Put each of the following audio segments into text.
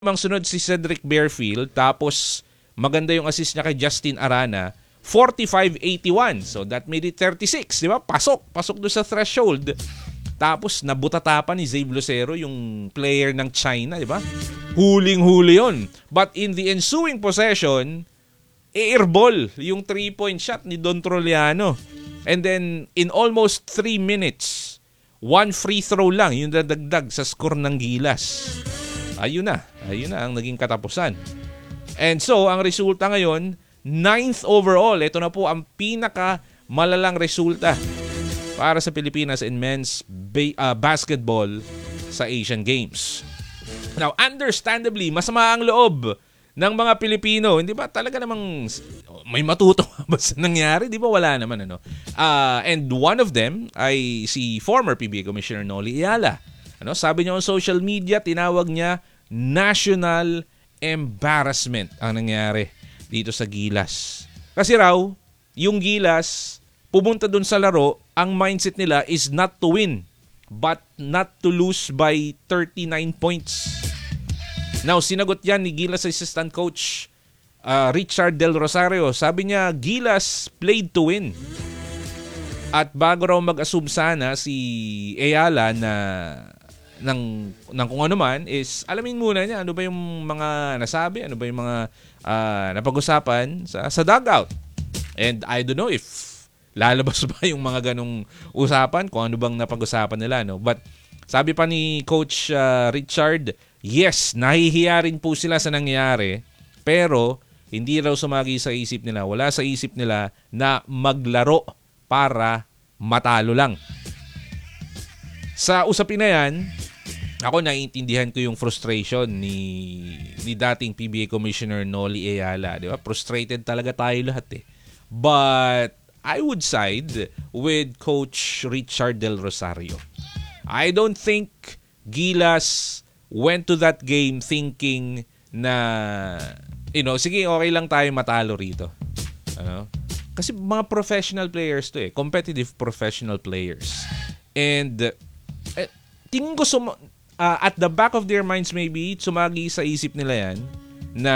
Mang sunod si Cedric Barefield, tapos maganda yung assist niya kay Justin Arana, 45-81. So that made it 36, di ba? Pasok doon sa threshold. Tapos nabutatapan ni Zave Lucero, yung player ng China, di ba? Huling-huli yun. But in the ensuing possession, airball yung 3-point shot ni Don Troliano. And then in almost 3 minutes, 1 free throw lang yung dadagdag sa score ng Gilas. Ayun na ang naging katapusan. And so, ang resulta ngayon, 9th overall. Ito na po ang pinaka malalang resulta para sa Pilipinas in men's basketball sa Asian Games. Now, understandably, masama ang loob ng mga Pilipino. Hindi ba talaga namang may matuto ba sa nangyari? Di ba wala naman, ano? And one of them ay si former PBA Commissioner Noli Ayala. Ano, sabi niya on social media, tinawag niya national embarrassment ang nangyari dito sa Gilas. Kasi raw, yung Gilas, pumunta dun sa laro, ang mindset nila is not to win, but not to lose by 39 points. Now, sinagot yan ni Gilas assistant coach Richard Del Rosario. Sabi niya, Gilas played to win. At bago raw mag-assume sana si Ayala na ng kung ano man, is alamin muna niya ano ba yung mga nasabi, ano ba yung mga napag-usapan sa dugout. And I don't know if lalabas ba yung mga ganong usapan, kung ano bang napag-usapan nila, no? But sabi pa ni Coach Richard, yes, nahihiya rin po sila sa nangyari, pero hindi raw sumagi sa isip nila, wala sa isip nila na maglaro para matalo lang. Sa usapin na yan, ako naiintindihan ko yung frustration ni dating PBA Commissioner Noli Ayala, di ba? Frustrated talaga tayo lahat eh. But I would side with Coach Richard Del Rosario. I don't think Gilas went to that game thinking na, sige, okay lang tayo matalo rito. Ano? Kasi mga professional players to eh. Competitive professional players. And tingin ko at the back of their minds maybe, sumagi sa isip nila yan na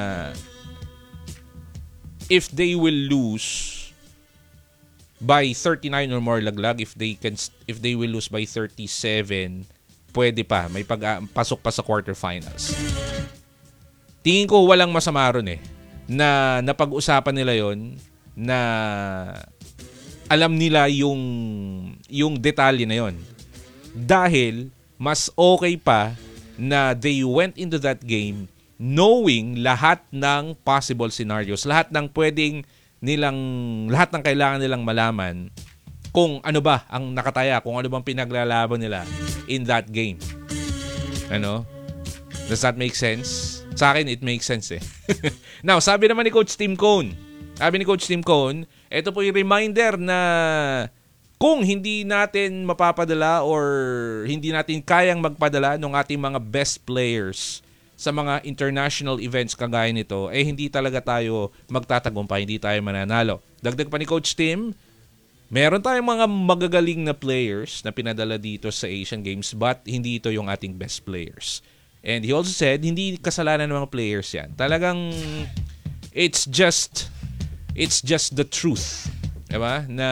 if they will lose by 39 or more laglag, if they will lose by 37, pwede pa, may pasok pa sa quarterfinals. Tingin ko walang masama ron eh na napag-usapan nila yon, na alam nila yung detalye na yon. Dahil mas okay pa na they went into that game knowing lahat ng possible scenarios, lahat ng kailangan nilang malaman kung ano ba ang nakataya, kung ano bang pinaglalaban nila in that game. Ano? Does that make sense? Sa akin, it makes sense eh. Now, sabi naman ni Coach Tim Cone, ito po yung reminder na kung hindi natin mapapadala or hindi natin kayang magpadala ng ating mga best players sa mga international events kagaya nito, hindi talaga tayo magtatagumpay, hindi tayo mananalo. Dagdag pa ni Coach Tim, meron tayong mga magagaling na players na pinadala dito sa Asian Games, but hindi ito yung ating best players. And he also said, hindi kasalanan ng mga players yan. Talagang it's just the truth. Diba? Na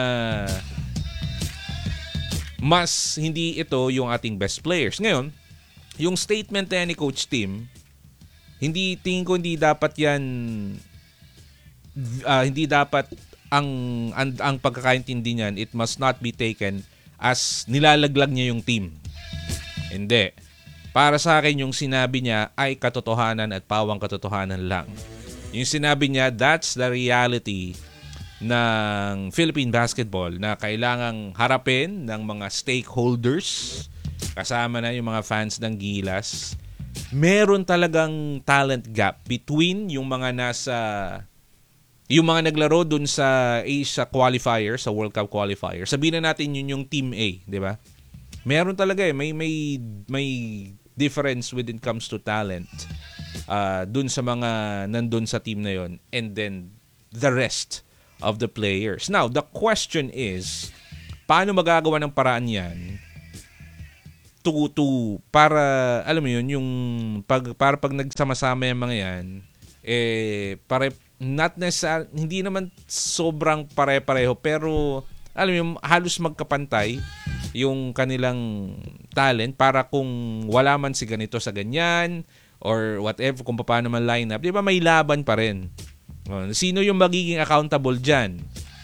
mas hindi ito yung ating best players. Ngayon, yung statement na ni Coach Tim, tingin ko hindi dapat yan, hindi dapat ang pagkakaintindi niyan, it must not be taken as nilalaglag niya yung team. Hindi. Para sa akin, yung sinabi niya ay katotohanan at pawang katotohanan lang. Yung sinabi niya, that's the reality ng Philippine basketball na kailangang harapin ng mga stakeholders, kasama na yung mga fans ng Gilas. Meron talagang talent gap between yung mga naglaro dun sa Asia qualifier, sa World Cup qualifier. Sabihin na natin yun yung Team A, di ba? Meron talaga eh, may difference when it comes to talent dun sa mga nandun sa team na yon, and then the rest of the players. Now, the question is, paano magagawa ng paraan yan para alam mo yun yung para pag nagsama-sama yung mga yan not necessarily hindi naman sobrang pare-pareho pero alam mo yung halos magkapantay yung kanilang talent para kung wala man si ganito sa ganyan or whatever kung paano man line up, 'di ba may laban pa rin. Sino yung magiging accountable diyan?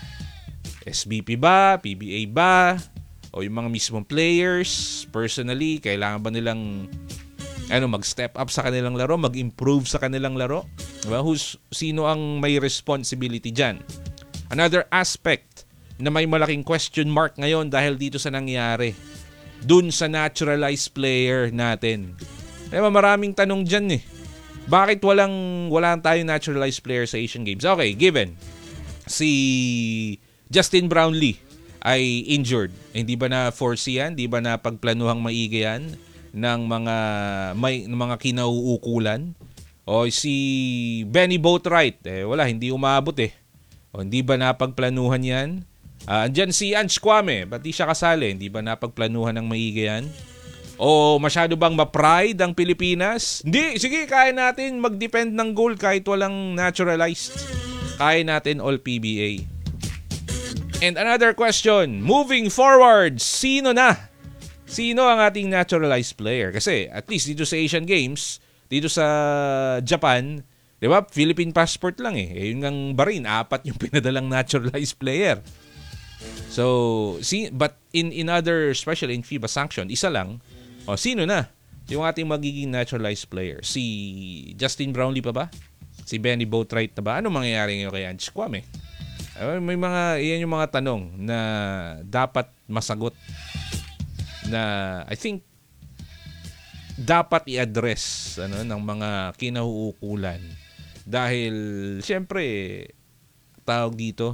SBP ba, PBA ba, o yung mga mismong players personally kailangan ba nilang mag-step up sa kanilang laro, mag-improve sa kanilang laro? Diba? Sino ang may responsibility diyan? Another aspect na may malaking question mark ngayon dahil dito sa nangyari dun sa naturalized player natin. Diba, maraming tanong dyan eh. Bakit wala tayong naturalized player sa Asian Games? Okay, given. Si Justin Brownlee ay injured. Hindi ba na foresee yan? Hindi ba na pagplanuhang maigi yan ng mga kinauukulan? O si Benny Boatwright, wala, hindi umabot eh. O hindi ba napagplanuhan yan? Andyan si Ange Kwame, ba't di siya kasali? Hindi ba napagplanuhan ng maigi yan? O masyado bang ma-pride ang Pilipinas? Hindi, sige, kaya natin mag-depend ng goal kahit walang naturalized. Kaya natin all PBA. And another question, moving forward, sino ang ating naturalized player? Kasi at least dito sa Asian Games, dito sa Japan, di ba, Philippine passport lang eh. Yun ngang Bahrain, 4 yung pinadalang naturalized player. So, but in other, especially in FIBA sanction, isa lang. O, sino na yung ating magiging naturalized player? Si Justin Brownlee pa ba? Si Benny Boatwright na ba? Ano mangyayari ngayon kay Ange Kwame? Iyan yung mga tanong na dapat masagot na I think dapat i-address ng mga kinauukulan dahil syempre tawag dito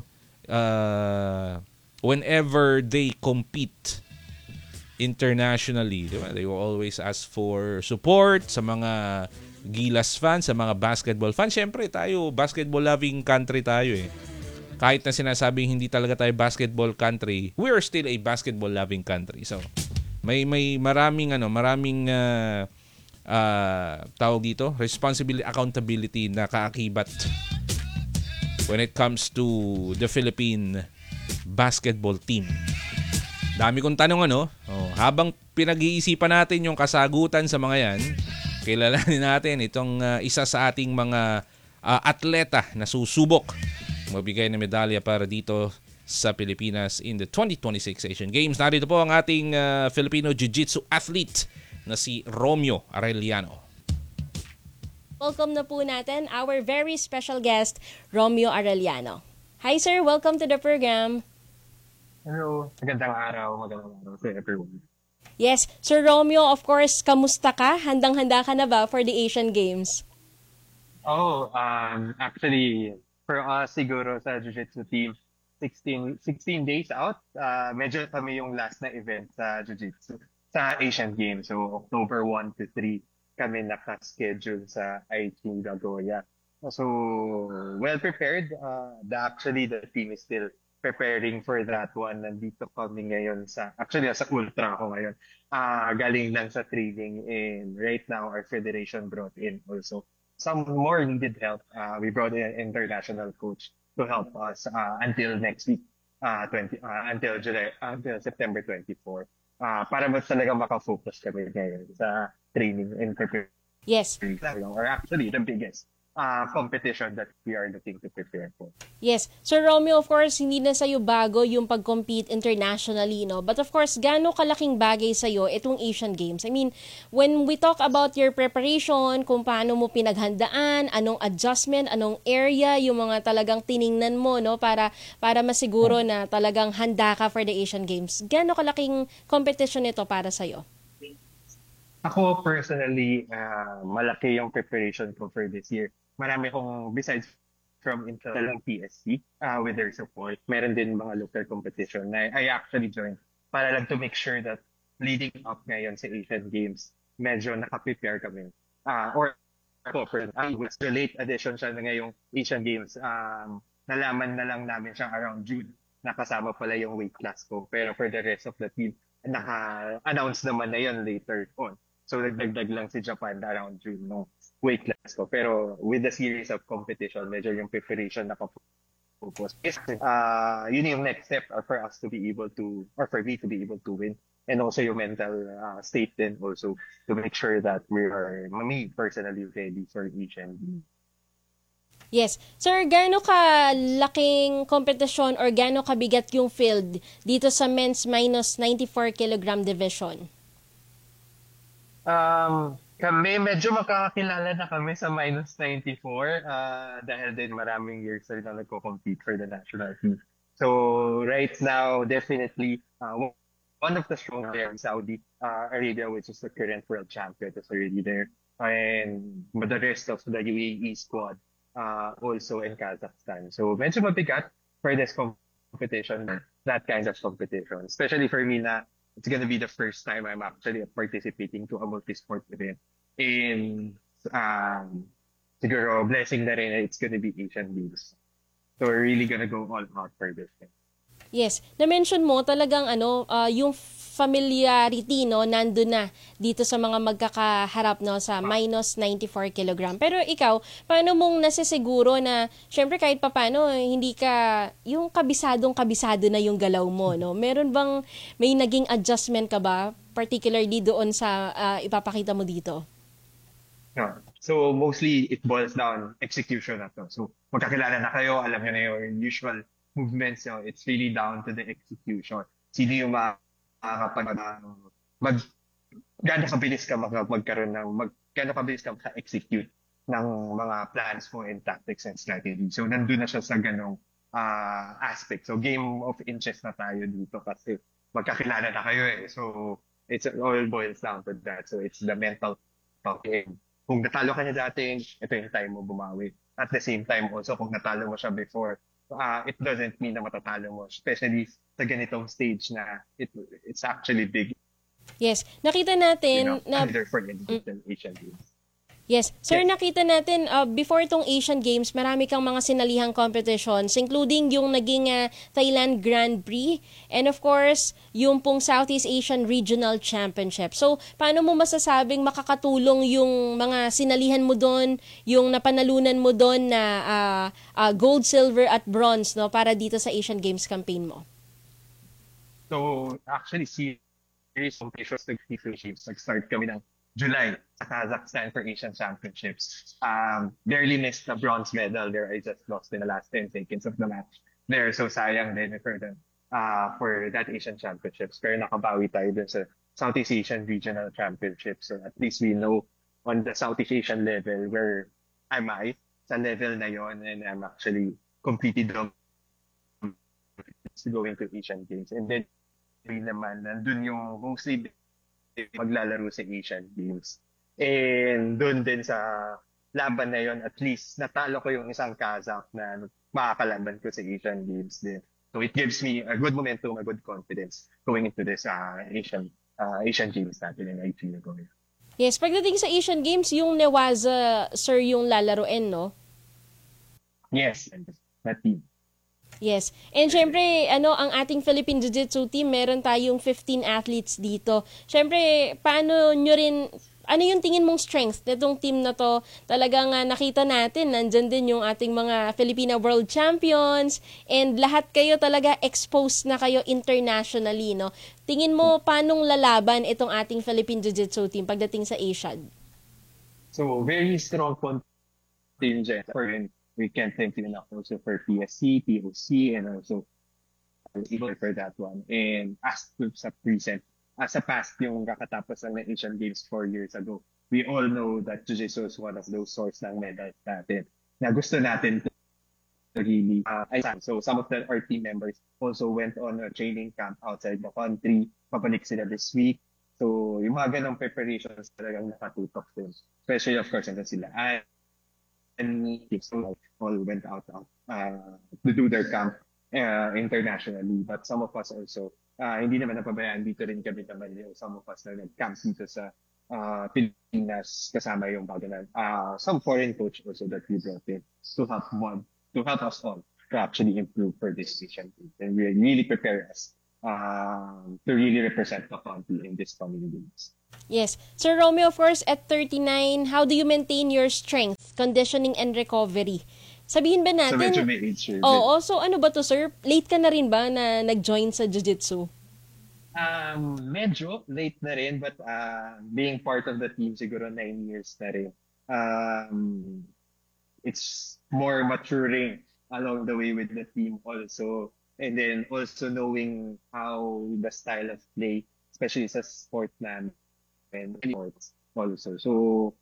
whenever they compete internationally, diba? They will always ask for support sa mga Gilas fans, sa mga basketball fans. Syempre tayo basketball loving country tayo eh. Kahit na sinasabing hindi talaga tayo basketball country, we are still a basketball loving country. So, may maraming tawag dito, responsibility, accountability na kaakibat when it comes to the Philippine basketball team. Dami kong tanong habang pinag-iisipan natin yung kasagutan sa mga yan, kilalanin natin itong isa sa ating mga atleta na susubok magbigay ng medalya para dito sa Pilipinas in the 2026 Asian Games. Narito po ang ating Filipino Jiu-Jitsu athlete na si Romeo Arellano. Welcome na po natin our very special guest, Romeo Arellano. Hi sir, welcome to the program. Hello, magandang araw sa everyone. Yes, Sir Romeo, of course, kamusta ka? Handang-handa ka na ba for the Asian Games? Actually, for us siguro sa Jiu-Jitsu team, 16 days out. Medyo kami yung last na event sa Jiu-Jitsu sa Asian Games. So, October 1 to 3 kami naka-schedule sa Aichi, Nagoya. So, well prepared. Actually, the team is still preparing for that one. Nandito kami ngayon actually, sa Ultra ako ngayon. Galing lang sa training, and right now, our federation brought in also some more needed help. We brought in an international coach to help us until next week, until September 24. Para mas talaga makafocus kami ngayon sa training and preparation. Yes. Or actually, the biggest competition that we are looking to prepare for. Yes. Sir Romeo, of course, hindi na sa'yo bago yung pag-compete internationally, no? But of course, gaano kalaking bagay sa'yo itong Asian Games? I mean, when we talk about your preparation, kung paano mo pinaghandaan, anong adjustment, anong area, yung mga talagang tiningnan mo, no? Para masiguro na talagang handa ka for the Asian Games. Gaano kalaking competition ito para sa'yo? Ako personally, malaki yung preparation ko for this year. Marami kong, besides from Intel PSC, with their support, meron din mga local competition na I actually joined para lang to make sure that leading up ngayon sa Asian Games, medyo nakaprepare kami. Or was the late addition siya na ngayong Asian Games. Nalaman na lang namin siya around June. Nakasama pala yung weight class ko. Pero for the rest of the team, naka-announce naman na yun later on. So nagdagdag lang si Japan around June no weight class ko. Pero with the series of competition, medyo yung preparation nakafocus. Yun yung next step for us to be able to, or for me to be able to win. And also yung mental state then also to make sure that we are, me personally, ready for Asian. Yes. Sir, gaano ka laking kompetisyon or gaano kabigat yung field dito sa men's minus 94 kilogram division? Kami medyo makakakilala na kami sa minus 94 dahil din maraming years na rin na nagko-compete for the national team. So right now, definitely, one of the strong there in Saudi Arabia, which is the current world champion, is already there. And the rest of the UAE squad also in Kazakhstan. So medyo mabigat for this competition, that kind of competition. Especially for me na it's gonna be the first time I'm actually participating to a multi-sport event. And siguro blessing na rin na it's gonna be Asian Games. So we're really gonna go all out for this thing. Yes. Na-mention mo talagang yung familiarity no nandun na dito sa mga magkakaharap no sa minus 94 kilogram. Pero ikaw, paano mong nasisiguro na syempre kahit papaano hindi ka yung kabisado na yung galaw mo no? Meron bang may naging adjustment ka ba particularly doon sa ipapakita mo dito? No. So mostly it boils down execution na to. So magkakilala na kayo, alam niyo na yung usual movements nyo. It's really down to the execution. Sino yung gaano kabilis ka magkaroon ng gaano kabilis ka maka-execute ng mga plans mo and tactics and strategy. So nandun na siya sa ganong aspect. So game of inches na tayo dito kasi magkakilala na kayo eh. So it's all boils down to that. So it's the mental game. Kung natalo ka niya dati, ito yung time mo bumawi. At the same time also, kung natalo mo siya before, it doesn't mean na matatalo mo, especially sa ganitong stage na it's actually big. Yes, nakita natin na for the Asian Games. Yes. Sir, Yes. nakita natin before itong Asian Games, marami kang mga sinalihang competitions, including yung naging Thailand Grand Prix and of course, yung pong Southeast Asian Regional Championship. So, paano mo masasabing makakatulong yung mga sinalihan mo doon, yung napanalunan mo doon na gold, silver at bronze no para dito sa Asian Games campaign mo? So, actually, series competitions nag-start kami ng July sa Kazakhstan for Asian Championships. Barely missed the bronze medal there. I just lost in the last 10 seconds of the match there. So sayang din for that Asian Championships. Pero nakabawi tayo dun sa Southeast Asian Regional Championships. So at least we know on the Southeast Asian level where am I sa level na yon, and I'm actually completed going to Asian Games. And then naman, nandun yung mostly maglalaro sa Asian Games. And doon din sa laban na yon, at least natalo ko yung isang Kazakh na makakalaban ko sa Asian Games din. So it gives me a good momentum, a good confidence going into this Asian Games natin in 8 years ago. Yes, pagdating sa Asian Games, yung Newaza, sir, yung lalaroin, no? Yes, that team. Yes. And syempre, ang ating Philippine Jiu-Jitsu team, meron tayong 15 athletes dito. Syempre, paano nyo rin, ano yung tingin mong strength nitong team na to? Talagang nakita natin, nandyan din yung ating mga Filipina World Champions and lahat kayo talaga exposed na kayo internationally, no? Tingin mo, paanong lalaban itong ating Philippine Jiu-Jitsu team pagdating sa Asian? So, very strong contingent for him. We can't thank you enough also for PSC, POC, and also able for that one. And as sa present, as a past yung kakatapos ng Asian Games 4 years ago, we all know that Jiu-Jitsu is one of those source ng medals natin na gusto natin to really so some of our team members also went on a training camp outside the country. Pabalik sila this week. So yung mga ganong preparations talagang nakatutok din. Especially of course nandun sila and so all went out to do their camp internationally. But some of us also, hindi naman napabayaan, dito rin kami naman yung some of us na nag-camp dito sa Pilipinas kasama yung bago na some foreign coach also that we brought in to help us all to actually improve for this Asian Games and really prepare us to really represent the country in this coming games. Yes. Sir Romeo, of course, at 39, how do you maintain your strength, conditioning, and recovery? Sabihin ba So medyo natin, may age din. oo, so ano ba to, sir? Late ka na rin ba na nag-join sa Jiu-Jitsu? Medyo late na rin, but being part of the team siguro 9 years na rin. Um, it's more maturing along the way with the team also. And then also knowing how the style of play, especially sa sport namin, sports also. So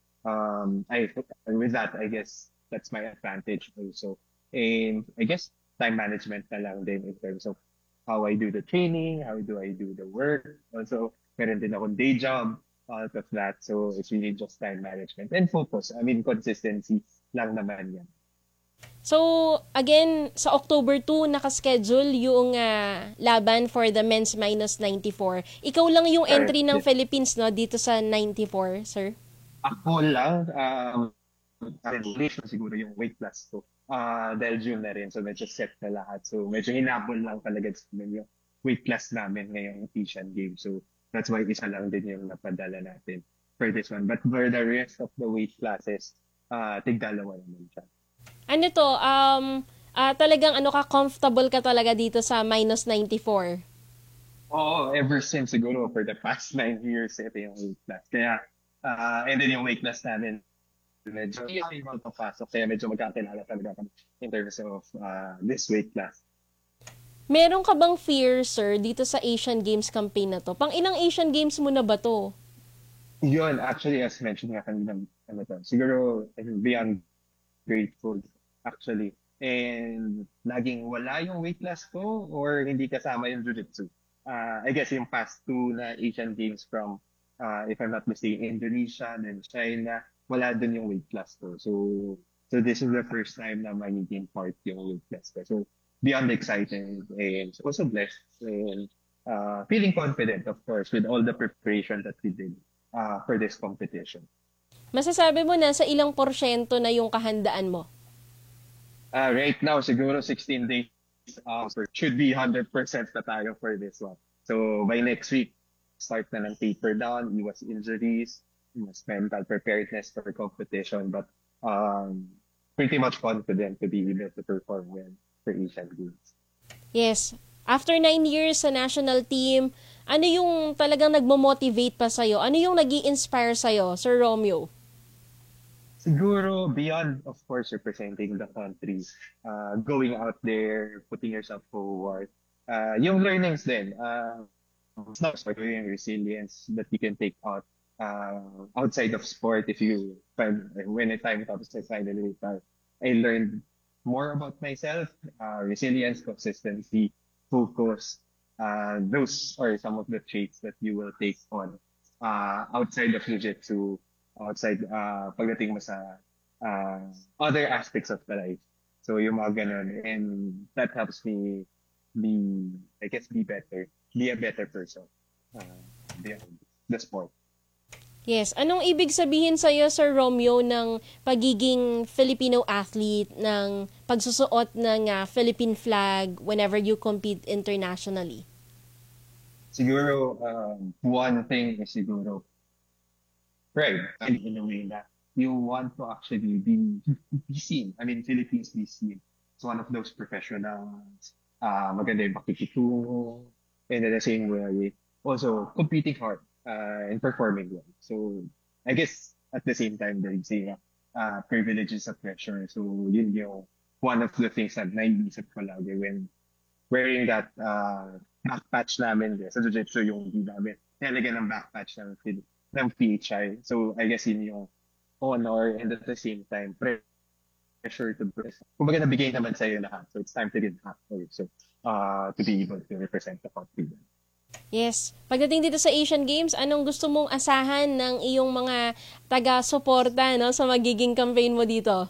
I with that, I guess that's my advantage also. And I guess time management na lang din in terms of how I do the training, how do I do the work. Also, meron din akong day job out of that. So it's really just time management and focus. I mean, consistency lang naman yan. So, again, sa October 2, nakaschedule yung laban for the men's minus 94. Ikaw lang yung entry ng Yes. Philippines, no, dito sa 94, sir? Ako lang, relation siguro yung weight class ko. Dahil June na rin, so medyo set na lahat. So medyo hinabol lang talaga sa amin yung weight class namin ngayong Asian Games. So that's why isa lang din yung napadala natin for this one. But for the rest of the weight classes, tig-dalawa naman siya. Ano to, talagang ano ka, comfortable ka talaga dito sa minus 94? Oo, ever since siguro for the past 9 years, ito yung weight class. Kaya, and then yung weight class namin, medyo hindi ako papasok. Kaya medyo magkakilala talaga kami in terms of this weight class. Meron ka bang fear, sir, dito sa Asian Games campaign na to? Pang ilang Asian Games mo na ba to? Yun, actually, as mentioned nga kanina, ano to, siguro beyond grateful, actually. And laging wala yung weight class ko or hindi kasama yung jiu-jitsu. I guess yung past two na Asian Games from, if I'm not mistaken, Indonesia and China, wala dun yung weight class ko. So this is the first time na magiging part yung weight class ko. So beyond excited and also blessed and feeling confident, of course, with all the preparation that we did for this competition. Masasabi mo na sa ilang porsyento na yung kahandaan mo? Right now, siguro 16 days should be 100% na tayo for this one. So by next week, start na ng taper down, iwas injuries, iwas mental preparedness for competition, but pretty much confident to be able to perform well for Asian Games. Yes. After 9 years sa national team, ano yung talagang nagmo-motivate pa sa'yo? Ano yung nag-i-inspire sa'yo, Sir Romeo? Siguro beyond, of course, representing the country, going out there, putting yourself forward, yung learnings din, it's not sport, yung resilience that you can take out outside of sport. If you find when the time comes to finally retire, I learned more about myself, resilience, consistency, focus. Those are some of the traits that you will take on outside of jiu-jitsu, outside pagdating mo sa other aspects of the life. So yung mga ganun. And that helps me I guess, be a better person beyond the sport. Yes. Anong ibig sabihin sa'yo, Sir Romeo, ng pagiging Filipino athlete, ng pagsusuot ng Philippine flag whenever you compete internationally? Siguro, one thing is siguro pride in a way that you want to actually be seen. I mean, Philippines be seen. It's one of those professionals, maganda yung pakikitungo, and at the same way, also competing hard and performing well. So, I guess at the same time, there's privileges of pressure. So, yun yung one of the things that naiisip ko lagi when wearing that back patch namin sa jiu-jitsu yung hindi namin. Talaga ng back patch ng PHI. So, I guess yun yung honor and at the same time, pressure to bless. Kumbaga nabigay naman sa'yo lahat. So, it's time to give back also to be able to represent the country. Yes. Pagdating dito sa Asian Games, anong gusto mong asahan ng iyong mga taga-suporta, no, sa magiging campaign mo dito?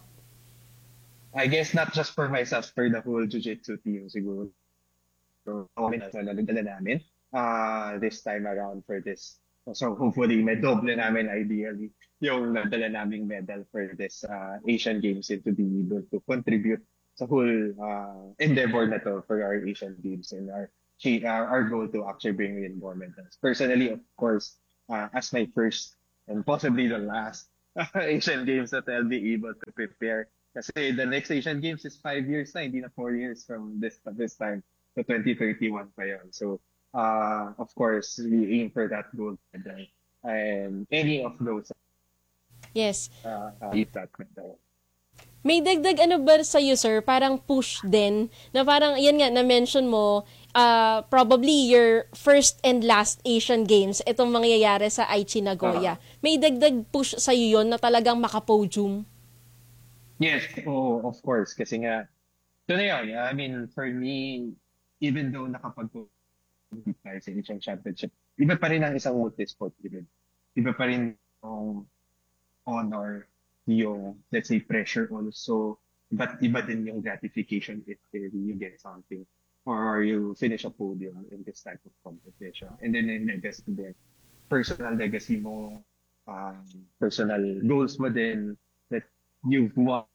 I guess not just for myself, for the whole jiu-jitsu team siguro. So, kami na nalagdala namin this time around for this. So, hopefully, may doble namin ideally yung nadala naming medal for this Asian Games and to be able to contribute sa whole endeavor na to for our Asian Games and our our goal to actually bring in more medals. Personally, of course, as my first and possibly the last Asian Games that I'll be able to prepare. Kasi the next Asian Games is 5 years na, hindi na 4 years from this time to 2031 pa yun. So, of course, we aim for that gold medal. And any of those, Yes. eat that medal. May dagdag ano ba sa'yo, sir? Parang push din, na parang, yan nga, na-mention mo, probably your first and last Asian Games, itong mangyayari sa Aichi Nagoya. May dagdag push sa'yo yon na talagang makapodium? Yes, of course. Kasi nga, ito na yun. I mean, for me, even though nakapag-compete tayo sa Asian Championship, iba pa rin ang isang multi-sport event. Iba pa rin yung honor, yung, let's say, pressure also. But iba din yung gratification if you get something or you finish a podium in this type of competition. And then yung legacy din. Personal legacy mo, personal goals mo din that you've won.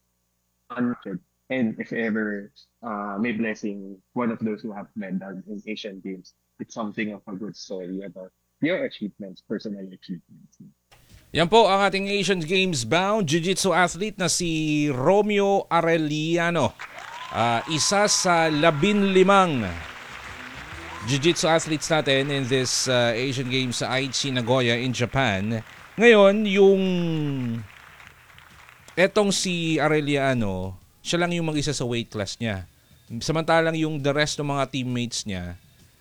And if ever may blessing one of those who have medals in Asian Games, it's something of a good story about your achievements, personal achievements. Yan po ang ating Asian Games bound Jiu-Jitsu athlete na si Romeo Arellano. Isa sa 15 Jiu-Jitsu athletes natin in this Asian Games sa Aichi Nagoya in Japan. Ngayon, yung etong si Arellano, siya lang yung mag-isa sa weight class niya. Samantalang yung the rest ng mga teammates niya,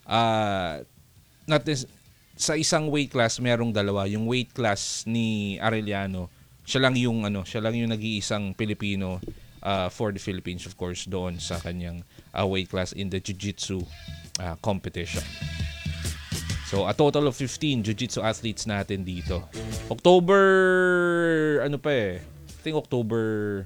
sa isang weight class merong dalawa. Yung weight class ni Arellano, siya lang yung nag-iisang Pilipino for the Philippines, of course, doon sa kanyang weight class in the jiu-jitsu competition. So, a total of 15 jiu-jitsu athletes natin dito. October I think October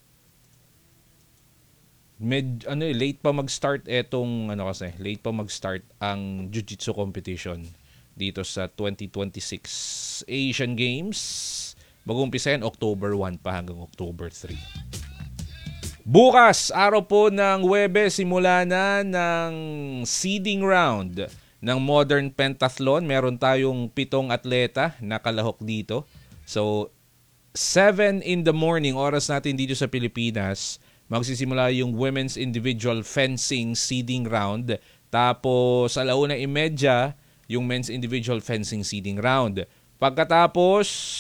late pa mag-start late pa mag-start ang jiu-jitsu competition dito sa 2026 Asian Games. Mag-umpisa yan October 1 pa hanggang October 3. Bukas, araw po ng Huwebes, simula na ng seeding round ng Modern Pentathlon. Meron tayong 7 atleta na kalahok dito. So, 7 in the morning, oras natin dito sa Pilipinas, magsisimula yung Women's Individual Fencing seeding round. Tapos, 1:30, yung Men's Individual Fencing seeding round. Pagkatapos,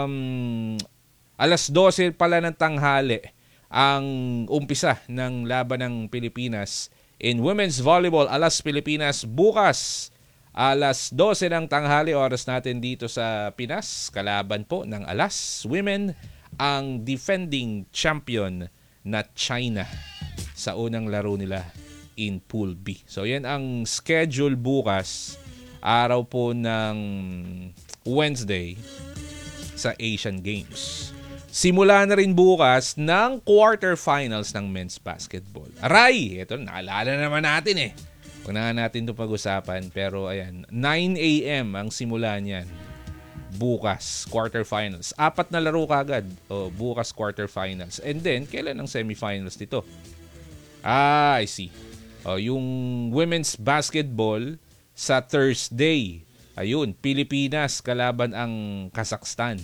12:00 pala ng tanghali ang umpisa ng laban ng Pilipinas in Women's Volleyball Alas Pilipinas bukas. 12:00 ng tanghali, oras natin dito sa Pinas. Kalaban po ng Alas Women ang defending champion na China sa unang laro nila in Pool B. So yan ang schedule bukas, araw po ng Wednesday sa Asian Games. Simula na rin bukas ng quarterfinals ng men's basketball. Aray! Ito, naalala naman natin eh. Huwag na natin ito pag-usapan. Pero ayan, 9 a.m. ang simula niyan. Bukas, quarterfinals. 4 na laro kagad. Bukas, quarterfinals. And then, kailan ang semifinals nito? I see. Yung women's basketball sa Thursday. Ayun, Pilipinas kalaban ang Kazakhstan.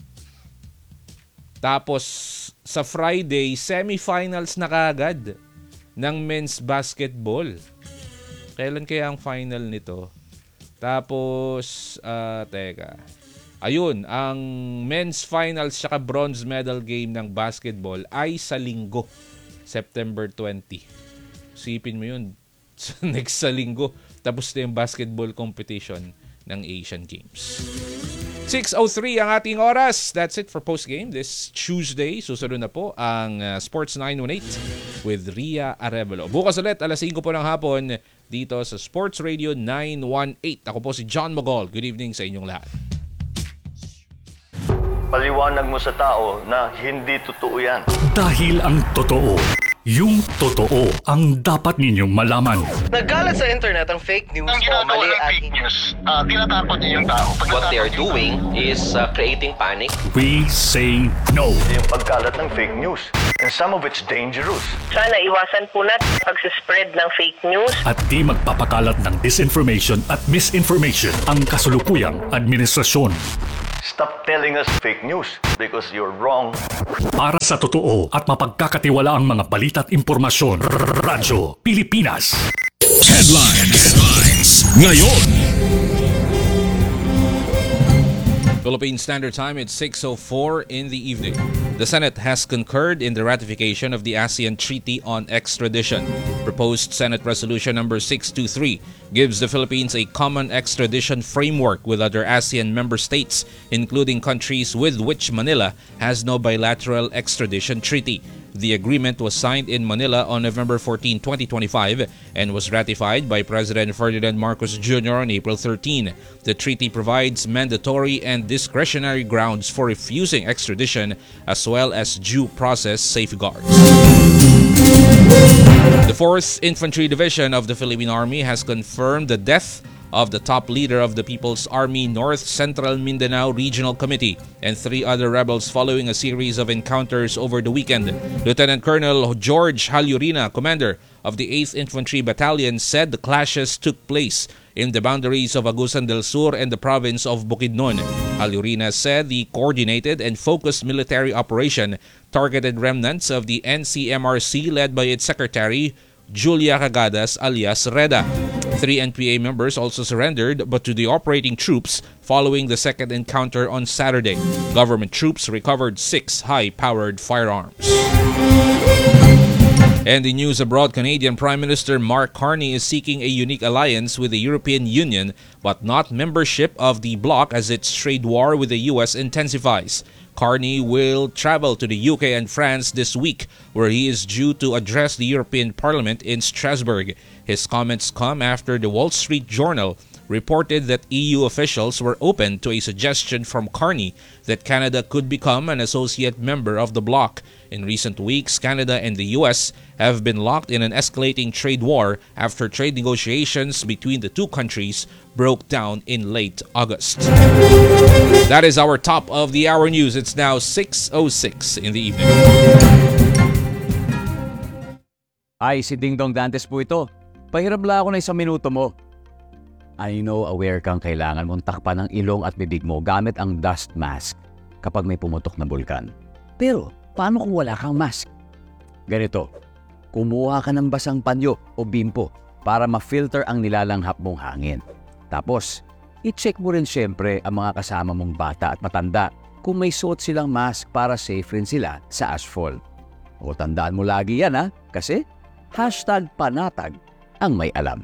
Tapos sa Friday, semifinals na kagad ng men's basketball. Kailan kaya ang final nito? Tapos, ayun, ang men's finals saka bronze medal game ng basketball ay sa Linggo, September 20. Sipin mo yun, next sa Linggo, tapos na yung basketball competition ng Asian Games. 6:03 ang ating oras. That's it for postgame this Tuesday. Susunod na po ang Sports 918 with Ria Arevalo. Bukas ulit, 5:00 po ng hapon dito sa Sports Radio 918. Ako po si John Mogol. Good evening sa inyong lahat. Paliwanag mo sa tao na hindi totoo yan. Dahil ang totoo, yung totoo ang dapat ninyong malaman. Nagkalat sa internet ang fake news Ang o ginagawa mali ng at fake news, tinatakot niyo yung tao. what they are doing is creating panic. We say no. Yung pagkalat ng fake news. And some of it's dangerous. Sana iwasan po natin pag-spread ng fake news. At di magpapakalat ng disinformation at misinformation ang kasulukuyang administrasyon. Stop telling us fake news because you're wrong. Para sa totoo at mapagkakatiwalaang mga balita at impormasyon, Radyo Pilipinas. Headlines ngayon. Philippine Standard Time, it's 6:04 in the evening. The Senate has concurred in the ratification of the ASEAN Treaty on Extradition. Proposed Senate Resolution number 623 gives the Philippines a common extradition framework with other ASEAN member states, including countries with which Manila has no bilateral extradition treaty. The agreement was signed in Manila on November 14, 2025 and was ratified by President Ferdinand Marcos Jr. on April 13. The treaty provides mandatory and discretionary grounds for refusing extradition as well as due process safeguards. The 4th Infantry Division of the Philippine Army has confirmed the death of the top leader of the People's Army North Central Mindanao Regional Committee and 3 other rebels following a series of encounters over the weekend. Lieutenant Colonel George Halurina, commander of the 8th Infantry Battalion, said the clashes took place in the boundaries of Agusan del Sur and the province of Bukidnon. Halurina said the coordinated and focused military operation targeted remnants of the NCMRC led by its secretary, Julia Cagadas alias Reda. 3 NPA members also surrendered but to the operating troops following the second encounter on Saturday. Government troops recovered 6 high-powered firearms. And in news abroad, Canadian Prime Minister Mark Carney is seeking a unique alliance with the European Union but not membership of the bloc as its trade war with the US intensifies. Carney will travel to the UK and France this week, where he is due to address the European Parliament in Strasbourg. His comments come after the Wall Street Journal reported that EU officials were open to a suggestion from Carney that Canada could become an associate member of the bloc. In recent weeks, Canada and the US have been locked in an escalating trade war after trade negotiations between the two countries broke down in late August. That is our top of the hour news. It's now 6:06 in the evening. Ay, si Ding Dong Dantes po ito. Pahirap lang ako na 1 minuto mo. I know aware kang kailangan mong takpan ng ilong at bibig mo gamit ang dust mask kapag may pumutok na bulkan. Pero, paano kung wala kang mask? Ganito, kumuha ka ng basang panyo o bimpo para ma-filter ang nilalanghap mong hangin. Tapos, i-check mo rin syempre ang mga kasama mong bata at matanda kung may suot silang mask para safe rin sila sa ashfall. O tandaan mo lagi yan ha, kasi #panatag ang may alam.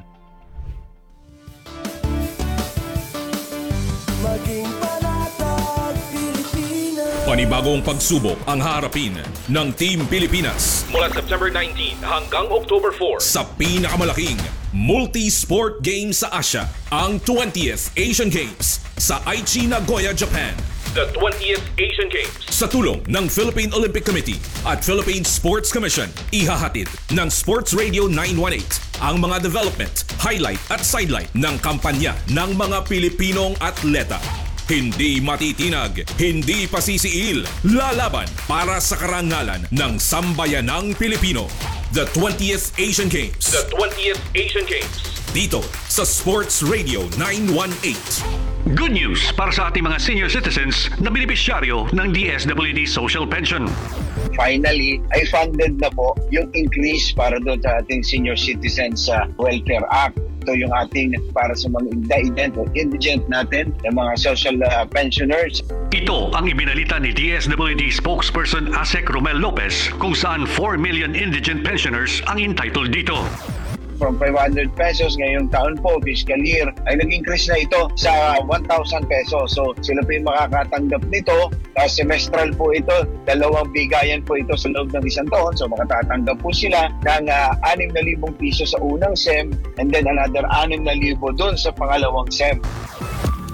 Panibagong pagsubok ang harapin ng Team Pilipinas mula September 19 hanggang October 4 sa pinakamalaking multi-sport game sa Asia, ang 20th Asian Games sa Aichi, Nagoya, Japan. The 20th Asian Games sa tulong ng Philippine Olympic Committee at Philippine Sports Commission, ihahatid ng Sports Radio 918 ang mga development, highlight at sidelight ng kampanya ng mga Pilipinong atleta. Hindi matitinag, hindi pasisiil, lalaban para sa karangalan ng sambayanang Pilipino. The 20th Asian Games. The 20th Asian Games. Dito sa Sports Radio 918. Good news para sa ating mga senior citizens na benepisyaryo ng DSWD Social Pension. Finally, ay funded na po yung increase para doon sa ating Senior Citizens Welfare Act. Ito yung ating para sa mga indigent natin, yung mga social pensioners. Ito ang ibinalita ni DSWD spokesperson Asek Romel Lopez kung saan 4 million indigent pensioners ang entitled dito. From 500 pesos ngayong taon po, fiscal year, ay nag-increase na ito sa 1,000 pesos. So sila po yung makakatanggap nito. Semestral po ito, 2 bigayan po ito sa loob ng 1 taon. So makatatanggap po sila ng 6,000 piso sa unang SEM and then another 6,000 doon sa pangalawang SEM.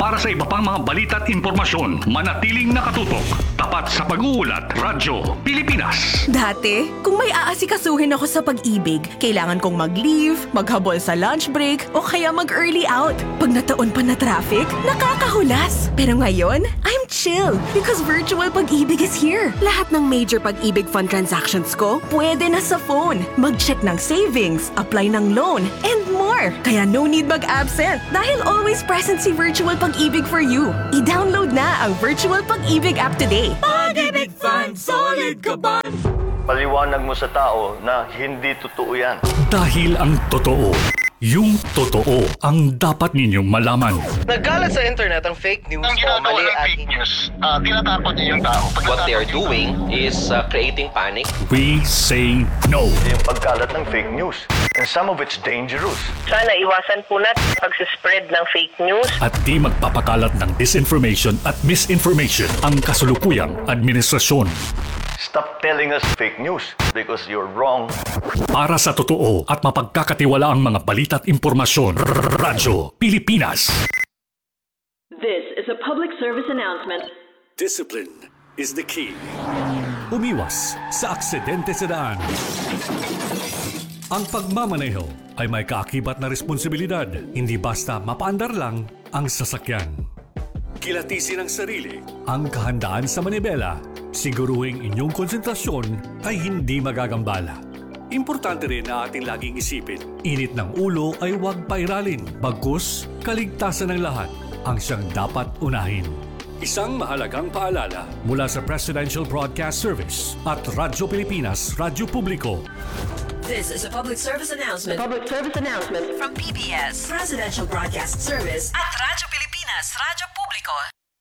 Para sa iba pang mga balita at impormasyon, manatiling nakatutok. Tapat sa pag-uulat, Radyo Pilipinas. Dati, kung may aasikasuhin ako sa pag-ibig, kailangan kong mag-leave, maghabol sa lunch break, o kaya mag-early out. Pag nataon pa na traffic, nakakahulas. Pero ngayon, I'm chill because virtual pag-ibig is here. Lahat ng major pag-ibig fund transactions ko, pwede na sa phone. Mag-check ng savings, apply ng loan, and more. Kaya no need mag-absent dahil always present si Virtual Pag-ibig for you. I-download na ang Virtual Pag-ibig app today. Pag-ibig Fund, solid ka ba? Paliwanag mo sa tao na hindi totoo yan. Dahil ang totoo, yung totoo ang dapat ninyong malaman. Nagkalat sa internet ang fake news Ang ginagawa ng fake news, tinatakot niyo yung tao. What they are doing is creating panic. We say no. Yung pagkalat ng fake news. And some of it's dangerous. Sana iwasan po natin pag-spread ng fake news. At di magpapakalat ng disinformation at misinformation ang kasulukuyang administrasyon. Stop telling us fake news because you're wrong. Para sa totoo at mapagkakatiwalaang mga balita at impormasyon, Radyo Pilipinas. This is a public service announcement. Discipline is the key. Umiwas sa aksidente sa daan. Ang pagmamaneho ay may kaakibat na responsibilidad, hindi basta mapaandar lang ang sasakyan. Kilatisin ang sarili, ang kahandaan sa manibela, siguruhing inyong konsentrasyon ay hindi magagambala. Importante rin na ating laging isipin, init ng ulo ay huwag pairalin, bagkus kaligtasan ng lahat ang siyang dapat unahin. Isang mahalagang paalala mula sa Presidential Broadcast Service at Radyo Pilipinas, Radyo Publiko. This is a public service announcement. Public service announcement From PBS, Presidential Broadcast Service at Radyo Pilipinas, Radyo Publiko.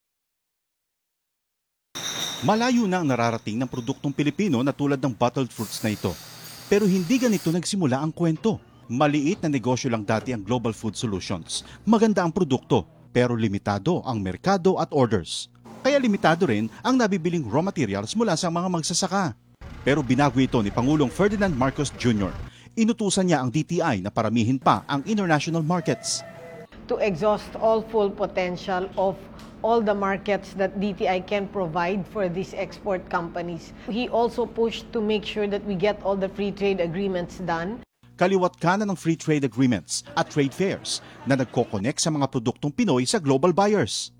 Malayo na ang nararating ng produktong Pilipino na tulad ng bottled fruits na ito. Pero hindi ganito nagsimula ang kwento. Maliit na negosyo lang dati ang Global Food Solutions. Maganda ang produkto, pero limitado ang merkado at orders. Kaya limitado rin ang nabibiling raw materials mula sa mga magsasaka. Pero binago ito ni Pangulong Ferdinand Marcos Jr. Inutusan niya ang DTI na paramihin pa ang international markets. To exhaust all full potential of all the markets that DTI can provide for these export companies. He also pushed to make sure that we get all the free trade agreements done. Kaliwat kanan ng free trade agreements at trade fairs na nagko-connect sa mga produktong Pinoy sa global buyers.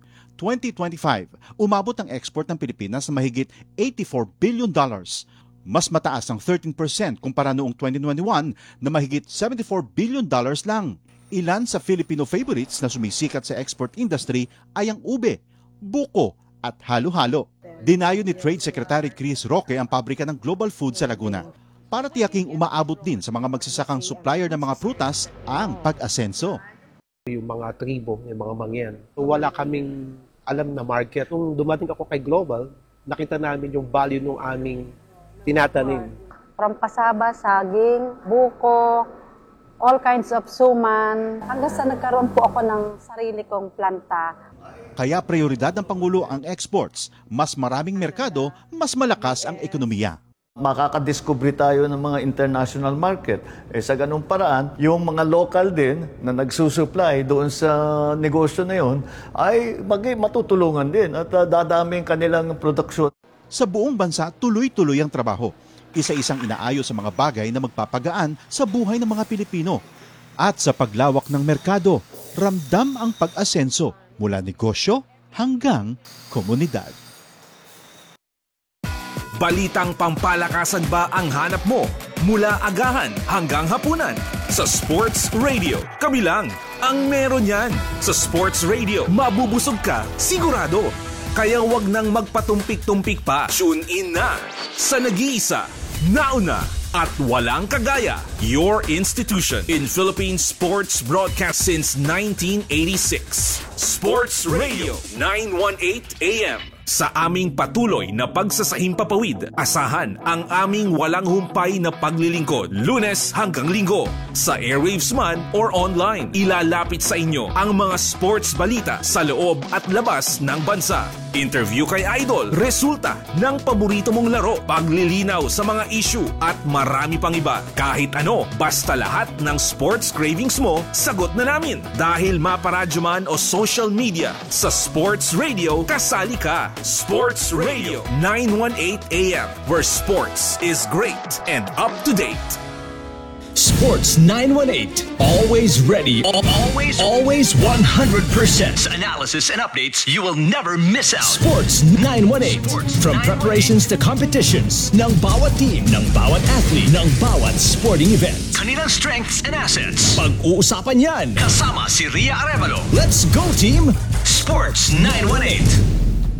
2025, umabot ang export ng Pilipinas na mahigit $84 billion. Mas mataas ang 13% kumpara noong 2021 na mahigit $74 billion lang. Ilan sa Filipino favorites na sumisikat sa export industry ay ang ube, buko at halo-halo. Dinayo ni Trade Secretary Chris Roque ang pabrika ng Global Food sa Laguna para tiyaking umaabot din sa mga magsasakang supplier ng mga prutas ang pag-asenso. Yung mga tribo, yung mga mangyan, wala kaming alam na market. Nung dumating ako kay Global, nakita namin yung value ng aming tinatanim. From pasaba, saging, buko, all kinds of suman, hanggang sa nagkaroon po ako ng sarili kong planta. Kaya prioridad ng Pangulo ang exports. Mas maraming merkado, mas malakas ang ekonomiya. Makakadiscover tayo ng mga international market. Sa ganung paraan, yung mga local din na nagsusupply doon sa negosyo na yon ay matutulungan din at dadami ang kanilang produksyon. Sa buong bansa, tuloy-tuloy ang trabaho. Isa-isang inaayos sa mga bagay na magpapagaan sa buhay ng mga Pilipino. At sa paglawak ng merkado, ramdam ang pag-asenso mula negosyo hanggang komunidad. Balitang pampalakasan ba ang hanap mo? Mula agahan hanggang hapunan sa Sports Radio. Kami lang ang meron yan. Sa Sports Radio, mabubusog ka, sigurado. Kaya wag nang magpatumpik-tumpik pa. Tune in na sa nag-iisa, nauna at walang kagaya. Your institution in Philippine sports broadcast since 1986. Sports Radio 918 AM. Sa aming patuloy na pagsasahimpapawid, asahan ang aming walang humpay na paglilingkod. Lunes hanggang Linggo, sa airwaves man or online. Ilalapit sa inyo ang mga sports balita sa loob at labas ng bansa. Interview kay Idol, resulta ng paborito mong laro, paglilinaw sa mga issue at marami pang iba. Kahit ano, basta lahat ng sports cravings mo, sagot na namin. Dahil maparadyo man o social media, sa Sports Radio, kasali ka. Sports Radio 918 AM, where sports is great and up to date. Sports 918, always ready, always 100% analysis and updates you will never miss out. Sports 918, from preparations to competitions, ng bawat team, ng bawat athlete, ng bawat sporting event. Kanilang strengths and assets, pag-uusapan yan. Kasama si Ria Arevalo. Let's go team! Sports 918.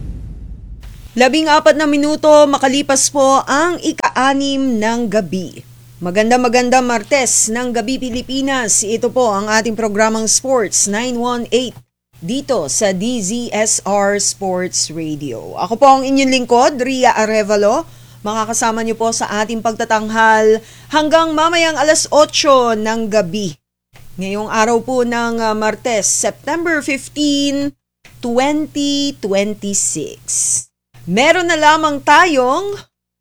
14 na minuto makalipas po ang ika-6 ng gabi. Maganda Martes ng Gabi Pilipinas. Ito po ang ating programang Sports 918 dito sa DZSR Sports Radio. Ako po ang inyong lingkod, Ria Arevalo. Makakasama niyo po sa ating pagtatanghal hanggang mamayang alas 8 ng gabi. Ngayong araw po ng Martes, September 15, 2026. Meron na lamang tayong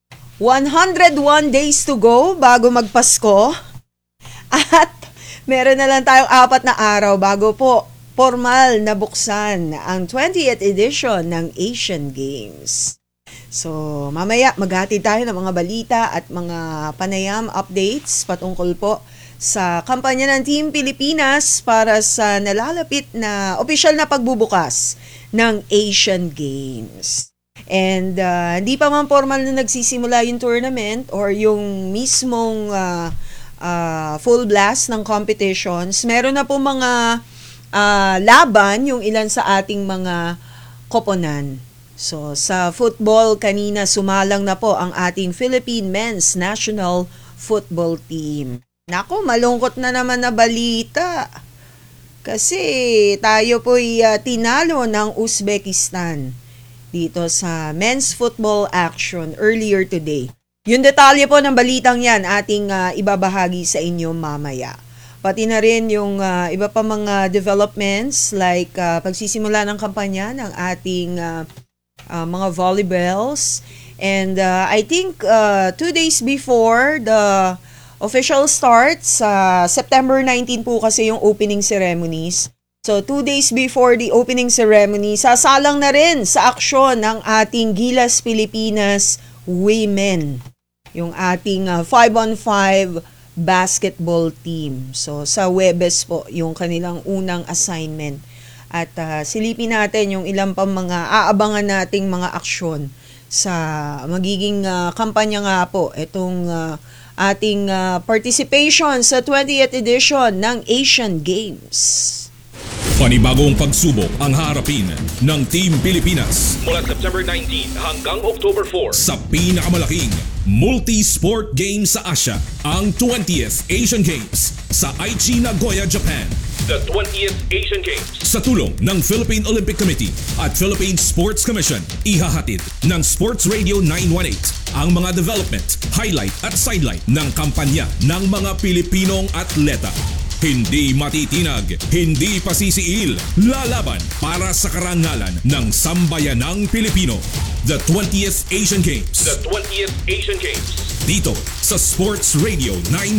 101 days to go bago magpasko. At meron na lang tayong 4 na araw bago po formal na buksan ang 20th edition ng Asian Games. So, mamaya maghatid tayo ng mga balita at mga panayam updates patungkol po sa kampanya ng Team Pilipinas para sa nalalapit na opisyal na pagbubukas ng Asian Games. And hindi pa man formal na nagsisimula yung tournament or yung mismong full blast ng competitions, meron na po mga laban yung ilan sa ating mga koponan. So sa football, kanina sumalang na po ang ating Philippine Men's National Football Team. Naku, malungkot na naman na balita. Kasi tayo po'y tinalo ng Uzbekistan dito sa men's football action earlier today. Yung detalye po ng balitang yan ating ibabahagi sa inyo mamaya. Pati na rin yung iba pa mga developments like pagsisimula ng kampanya ng ating mga volleyballs. And I think 2 days before the official start, sa September 19 po kasi yung opening ceremonies. So, 2 days before the opening ceremony, sasalang na rin sa aksyon ng ating Gilas Pilipinas Women, yung ating 5-on-5 basketball team. So, sa Huwebes po, yung kanilang unang assignment. At silipin natin yung ilang pang mga aabangan nating mga aksyon sa magiging kampanya nga po, itong ating participation sa 20th edition ng Asian Games. Panibagong pagsubok ang harapin ng Team Pilipinas mula September 19 hanggang October 4 sa pinakamalaking multi-sport game sa Asia, ang 20th Asian Games sa Aichi, Nagoya, Japan. The 20th Asian Games sa tulong ng Philippine Olympic Committee at Philippine Sports Commission, ihahatid ng Sports Radio 918 ang mga development, highlight at sideline ng kampanya ng mga Pilipinong atleta. Hindi matitinag, hindi pasisiil, lalaban para sa karangalan ng sambayanang Pilipino. The 20th Asian Games. The 20th Asian Games. Dito sa Sports Radio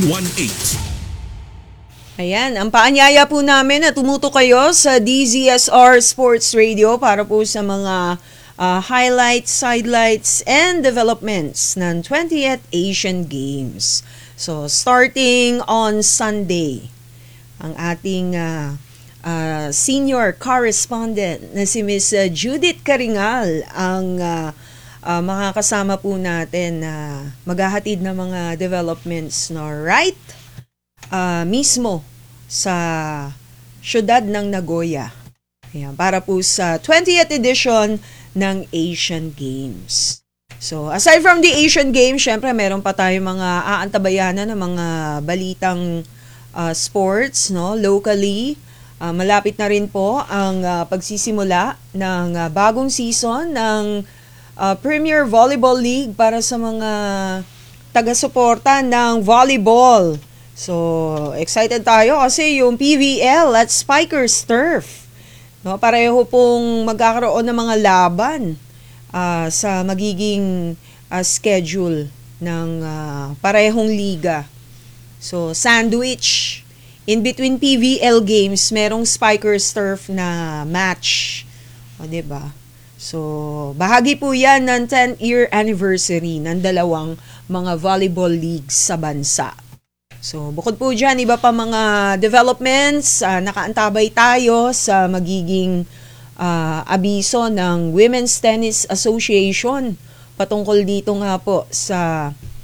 918. Ayan, ang paanyaya po namin na tumutok kayo sa DZSR Sports Radio para po sa mga highlights, sidelights, and developments ng 20th Asian Games. So, starting on Sunday, ang ating senior correspondent na si Miss Judith Karingal ang makakasama po natin na maghahatid ng mga developments right mismo sa syudad ng Nagoya. Ayan, para po sa 20th edition ng Asian Games. So, aside from the Asian Games, syempre meron pa tayong mga aantabayanan ng mga balitang sports, no, locally. Malapit na rin po ang pagsisimula ng bagong season ng Premier Volleyball League para sa mga taga-suporta ng volleyball. So, excited tayo kasi yung PVL at Spikers Turf, no, pareho pong magkakaroon ng mga laban sa magiging schedule ng parehong liga. So, sandwich. In between PVL games, merong Spikers Turf na match. O, diba? So, bahagi po yan ng 10-year anniversary ng dalawang mga volleyball leagues sa bansa. So, bukod po dyan, iba pa mga developments, nakaantabay tayo sa magiging abiso ng Women's Tennis Association patungkol dito nga po sa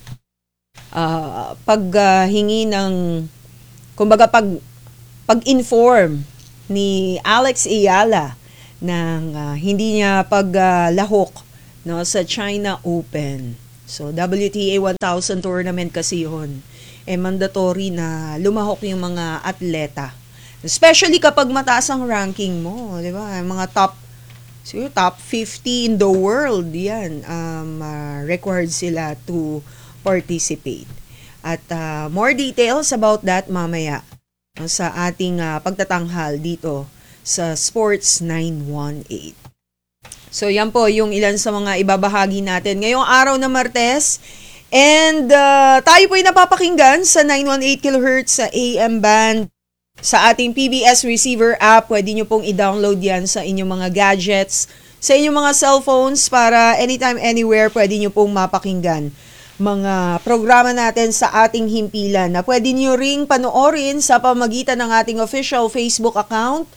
paghingi ng, kumbaga pag-inform ni Alex Ayala ng hindi niya paglahok no, sa China Open. So, WTA 1000 tournament kasi yun. Mandatory na lumahok yung mga atleta. Especially kapag mataas ang ranking mo, di ba? Mga top 50 in the world, yan. Required sila to participate. At more details about that mamaya sa ating pagtatanghal dito sa Sports 918. So yan po yung ilan sa mga ibabahagi natin ngayong araw na Martes. And tayo po ay napapakinggan sa 918 kHz sa AM band sa ating PBS receiver app. Pwede nyo pong i-download yan sa inyong mga gadgets, sa inyong mga cellphones para anytime, anywhere pwede nyo pong mapakinggan mga programa natin sa ating himpilan na pwede nyo ring panoorin sa pamagitan ng ating official Facebook account,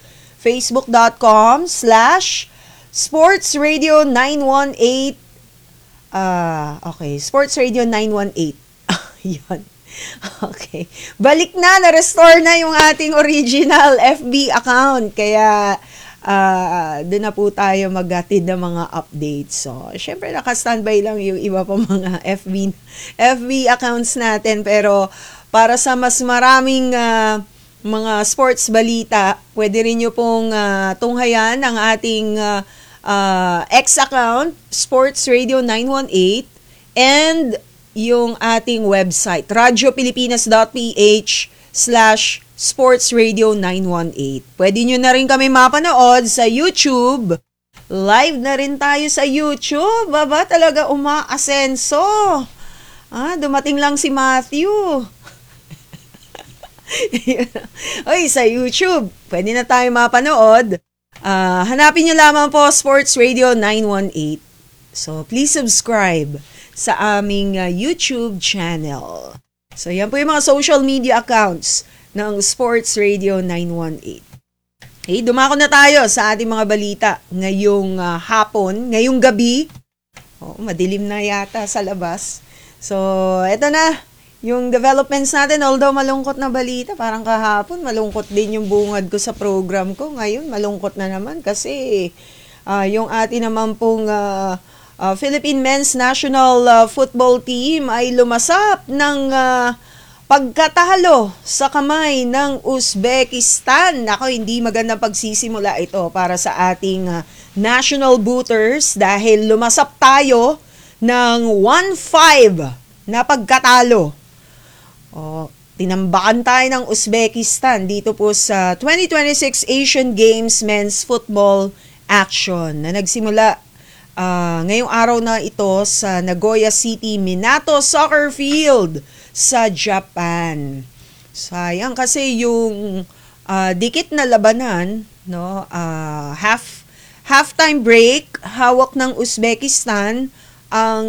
facebook.com/sportsradio918. Okay, Sports Radio 918. Yan. Okay. Balik na-restore na yung ating original FB account. Kaya, doon na po tayo maghatid ng mga updates. So, syempre naka-standby lang yung iba pa mga FB accounts natin. Pero, para sa mas maraming mga sports balita, pwede rin nyo pong tunghayan ang ating X account, Sports Radio 918, and yung ating website, radiopilipinas.ph/sportsradio918. Pwede nyo na rin kami mapanood sa YouTube. Live na rin tayo sa YouTube. Baba, talaga umaasenso. Dumating lang si Matthew. Oy, sa YouTube, pwede na tayo mapanood. Hanapin nyo lamang po Sports Radio 918. So, please subscribe sa aming YouTube channel. So, yan po yung mga social media accounts ng Sports Radio 918. Okay, dumako na tayo sa ating mga balita ngayong hapon, ngayong gabi. Madilim na yata sa labas. So, eto na. Yung developments natin, although malungkot na balita, parang kahapon, malungkot din yung bungad ko sa program ko. Ngayon, malungkot na naman kasi yung atin naman pong Philippine Men's National Football Team ay lumasap ng pagkatalo sa kamay ng Uzbekistan. Ako, hindi magandang pagsisimula ito para sa ating national booters dahil lumasap tayo ng 1-5 na pagkatalo. Tinambakan tayo ng Uzbekistan dito po sa 2026 Asian Games Men's Football Action na nagsimula ngayong araw na ito sa Nagoya City Minato Soccer Field sa Japan. Sayang kasi yung dikit na labanan, no, halftime break, hawak ng Uzbekistan ang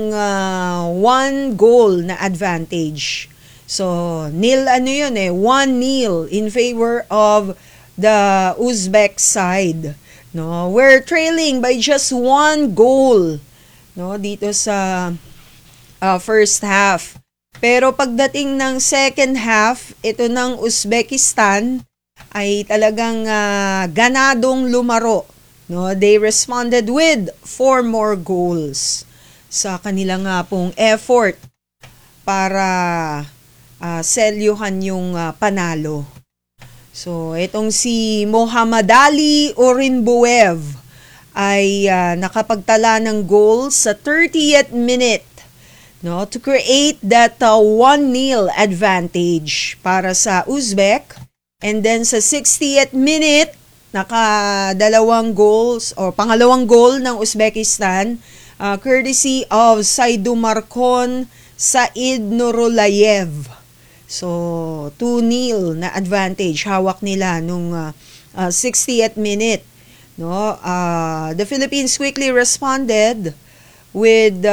1 goal na advantage. So, 1-0 in favor of the Uzbek side. No, we're trailing by just 1 goal, no, dito sa first half. Pero pagdating ng second half, ito ng Uzbekistan ay talagang ganadong lumaro. No, they responded with 4 more goals sa kanilang pong effort para selyuhan yung panalo. So, itong si Mohammadi Orinboev ay nakapagtala ng goal sa 30th minute, no, to create that 1-0 advantage para sa Uzbek. And then sa 60th minute, nakadalawang goals o pangalawang goal ng Uzbekistan, courtesy of Saidumarkon Said Nurulayev. So, 2-0 na advantage hawak nila nung 60th minute. No, the Philippines quickly responded with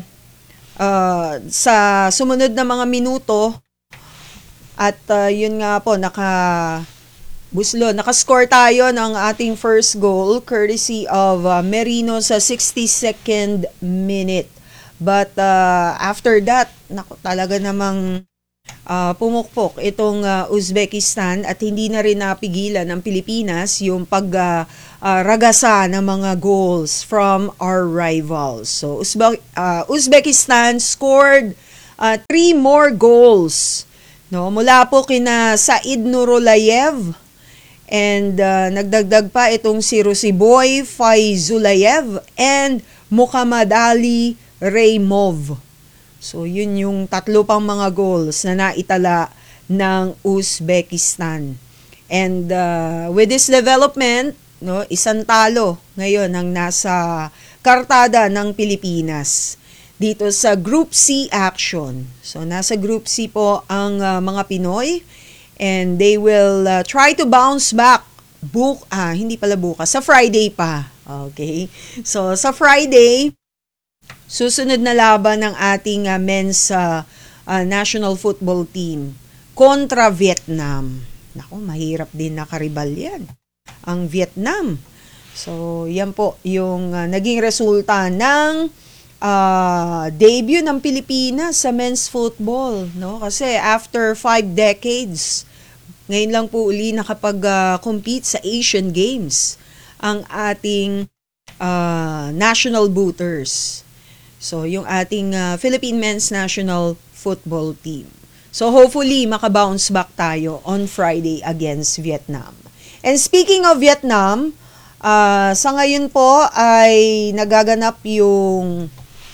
sa sumunod na mga minuto at yun nga po nakascore tayo ng ating first goal courtesy of Merino sa 62nd minute. But after that, talaga namang pumukpok itong Uzbekistan at hindi na rin napigilan ng Pilipinas yung pagragasa ng mga goals from our rivals. So Uzbekistan scored 3 more goals, no, mula po kina Said Nurulayev, and nagdagdag pa itong si Rusiboy Faizulayev and Mohammadi Raymov. So, yun yung tatlo pang mga goals na naitala ng Uzbekistan. And with this development, no, isang talo ngayon ang nasa kartada ng Pilipinas dito sa Group C action. So, nasa Group C po ang mga Pinoy, and they will try to bounce back hindi pala bukas, sa Friday pa. Okay? So, sa Friday, susunod na laban ng ating men's national football team kontra Vietnam. Naku, mahirap din nakaribal yan, ang Vietnam. So, yan po yung naging resulta ng debut ng Pilipinas sa men's football. No? Kasi after 5 decades, ngayon lang po uli nakapag-compete sa Asian Games ang ating national booters. So, yung ating Philippine men's national football team. So, hopefully, makabounce back tayo on Friday against Vietnam. And speaking of Vietnam, sa ngayon po ay nagaganap yung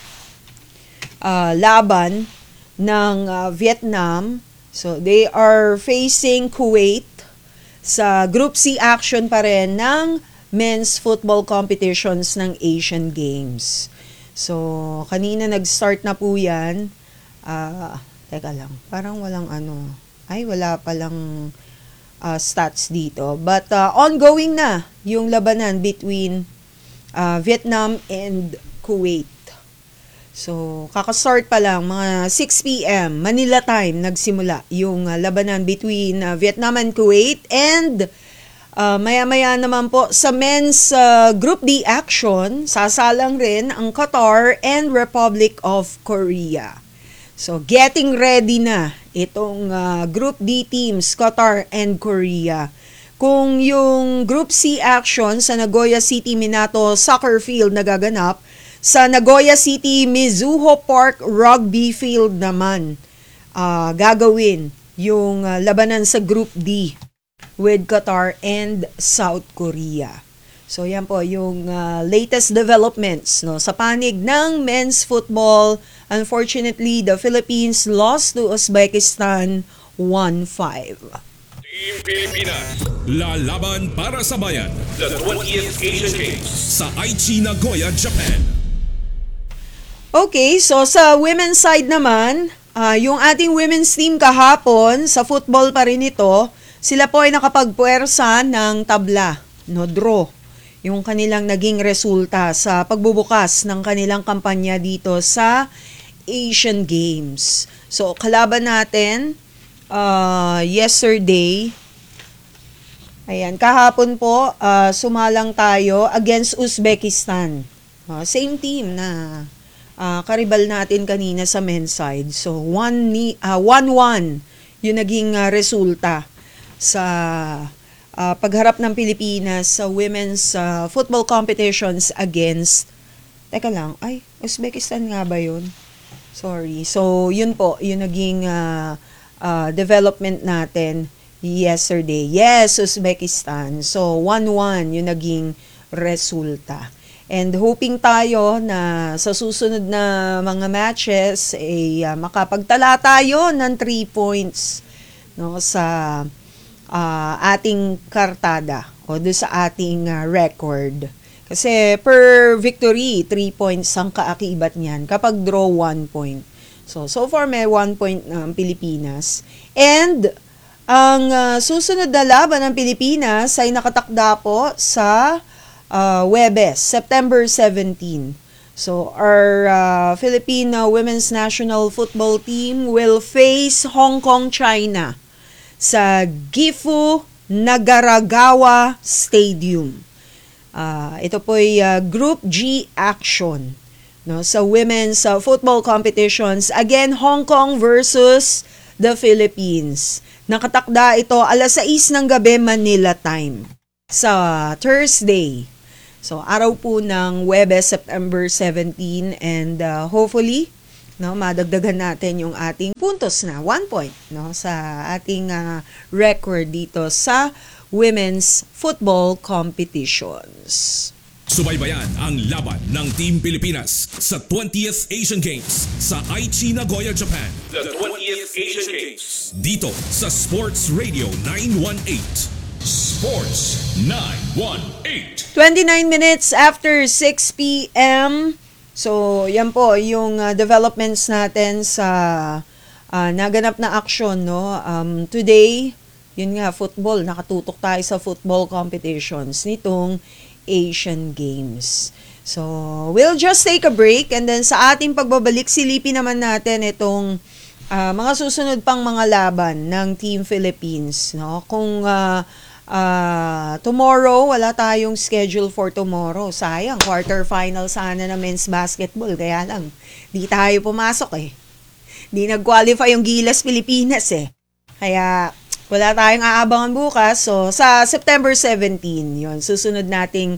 laban ng Vietnam. So, they are facing Kuwait sa Group C action pa rin ng men's football competitions ng Asian Games. So, kanina nag-start na po yan. Teka lang, parang walang wala palang stats dito. But ongoing na yung labanan between Vietnam and Kuwait. So, kakastart pa lang, mga 6 p.m. Manila time, nagsimula yung labanan between Vietnam and Kuwait. And maya-maya naman po sa men's Group D action, sasalang rin ang Qatar and Republic of Korea. So, getting ready na itong Group D teams, Qatar and Korea. Kung yung Group C action sa Nagoya City Minato Soccer Field nagaganap, sa Nagoya City Mizuho Park Rugby Field naman gagawin yung labanan sa Group D with Qatar and South Korea. So yan po yung latest developments, no, sa panig ng men's football. Unfortunately, the Philippines lost to Uzbekistan 1-5. Team Pilipinas, lalaban para sa bayan. The 20th Asian Games sa Aichi, Nagoya, Japan. Okay, so sa women's side naman, yung ating women's team kahapon, sa football pa rin ito, sila po ay nakapagpuwersa ng tabla, no, draw, yung kanilang naging resulta sa pagbubukas ng kanilang kampanya dito sa Asian Games. So, kalaban natin yesterday, ayan, kahapon po, sumalang tayo against Uzbekistan. Same team na karibal natin kanina sa men's side. So, 1-1 yung naging resulta sa pagharap ng Pilipinas sa women's football competitions against, teka lang, Uzbekistan nga ba yun? Sorry. So, yun po, yung naging development natin yesterday. Yes, Uzbekistan. So, 1-1 yung naging resulta. And hoping tayo na sa susunod na mga matches ay makapagtala tayo ng 3 points, no, sa ating kartada o doon sa ating record. Kasi per victory, 3 points ang kaakibat niyan. Kapag draw, 1 point. So far may 1 point ng Pilipinas. And ang susunod na laban ng Pilipinas ay nakatakda po sa Huwebes, September 17. So our Filipino Women's National Football Team will face Hong Kong, China sa Gifu Nagaragawa Stadium. Ito po ay Group G action, no, sa women's football competitions. Again, Hong Kong versus the Philippines. Nakatakda ito alas 6 ng gabi Manila time sa Thursday. So araw po ng Huwebes, September 17, and hopefully, no, madagdagan natin yung ating puntos na 1 point, no, sa ating record dito sa women's football competitions. Subaybayan ang laban ng Team Pilipinas sa 20th Asian Games sa Aichi, Nagoya, Japan. The 20th Asian Games. Dito sa Sports Radio 918. Sports 918. 29 minutes after 6 p.m. So, yan po yung developments natin sa naganap na action, no? Today, yun nga, football. Nakatutok tayo sa football competitions nitong Asian Games. So, we'll just take a break and then sa ating pagbabalik, silipin naman natin itong mga susunod pang mga laban ng Team Philippines, no? Kung tomorrow, wala tayong schedule for tomorrow. Sayang, quarterfinal sana na men's basketball. Kaya lang, di tayo pumasok eh. Di nag-qualify yung Gilas Pilipinas eh. Kaya, wala tayong aabangan bukas. So, sa September 17, yun, susunod nating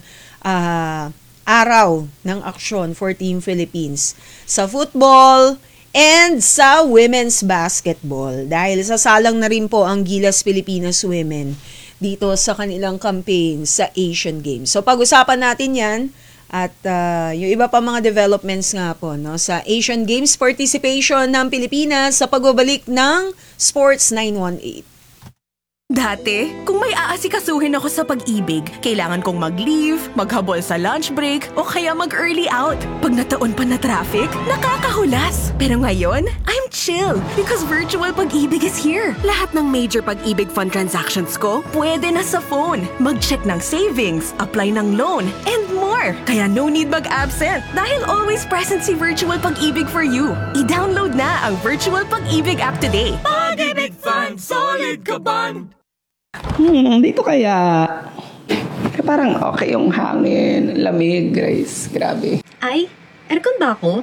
araw ng aksyon for Team Philippines sa football and sa women's basketball. Dahil sasalang na rin po ang Gilas Pilipinas Women dito sa kanilang campaign sa Asian Games. So, pag-usapan natin yan at yung iba pa mga developments nga po, no, sa Asian Games participation ng Pilipinas sa pagbabalik ng Sports 918. Dati, kung may aasikasuhin ako sa pag-ibig, kailangan kong mag-leave, maghabol sa lunch break, o kaya mag-early out. Pag nataon pa na traffic, nakakahulas. Pero ngayon, I'm chill because virtual pag-ibig is here. Lahat ng major pag-ibig fund transactions ko, pwede na sa phone. Mag-check ng savings, apply ng loan, and more. Kaya no need mag-absent dahil always present si virtual pag-ibig for you. I-download na ang virtual pag-ibig app today. Pag-ibig Fund, solid ka band! Dito kaya parang okay yung hangin, lamig, Grace. Grabe. Ay, aircon ba ako?